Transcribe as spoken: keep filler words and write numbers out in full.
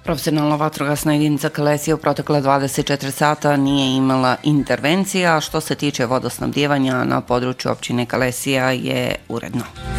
Profesionalna vatrogasna jedinica Kalesija u protekle dvadeset četiri sata nije imala intervencija, a što se tiče vodosnabdijevanja na području općine Kalesija je uredno.